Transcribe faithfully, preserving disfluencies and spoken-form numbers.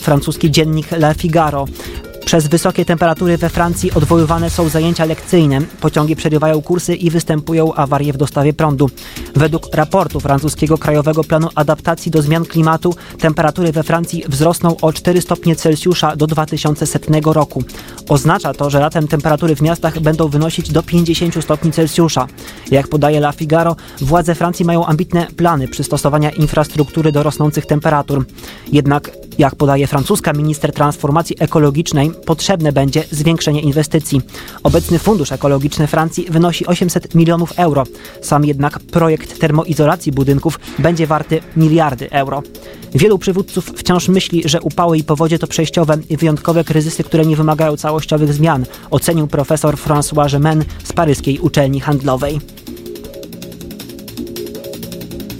francuski dziennik Le Figaro. Przez wysokie temperatury we Francji odwoływane są zajęcia lekcyjne, pociągi przerywają kursy i występują awarie w dostawie prądu. Według raportu francuskiego Krajowego Planu Adaptacji do Zmian Klimatu temperatury we Francji wzrosną o cztery stopnie Celsjusza do dwa tysiące setnego roku. Oznacza to, że latem temperatury w miastach będą wynosić do pięćdziesięciu stopni Celsjusza. Jak podaje Le Figaro, władze Francji mają ambitne plany przystosowania infrastruktury do rosnących temperatur. Jednak, jak podaje francuska minister transformacji ekologicznej, potrzebne będzie zwiększenie inwestycji. Obecny fundusz ekologiczny Francji wynosi osiemset milionów euro. Sam jednak projekt termoizolacji budynków będzie warty miliardy euro. Wielu przywódców wciąż myśli, że upały i powodzie to przejściowe i wyjątkowe kryzysy, które nie wymagają całościowych zmian, ocenił profesor François Gemene z paryskiej uczelni handlowej.